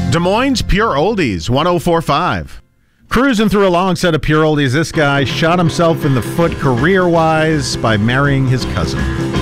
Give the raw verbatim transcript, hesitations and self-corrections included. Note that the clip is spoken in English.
Des Moines Pure Oldies, one oh four point five. Cruising through a long set of Pure Oldies, this guy shot himself in the foot career-wise by marrying his cousin.